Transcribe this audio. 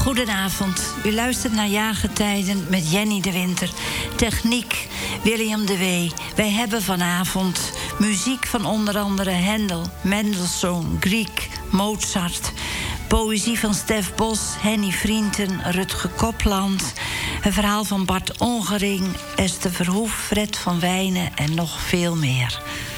Goedenavond, u luistert naar Jaargetijden met Jenny de Winter. Techniek William de Wee. Wij hebben vanavond muziek van onder andere Händel, Mendelssohn, Grieg, Mozart. Poëzie van Stef Bos, Henny Vrienden, Rutger Kopland. Een verhaal van Bart Ongering, Esther Verhoef, Fred van Wijnen en nog veel meer.